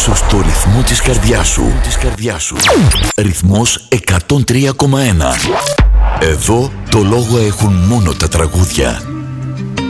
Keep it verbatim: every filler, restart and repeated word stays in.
ίσως το ρυθμό της καρδιάς σου. Της καρδιάς σου. Ρυθμός εκατόν τρία κόμμα ένα. Εδώ το λόγο έχουν μόνο τα τραγούδια.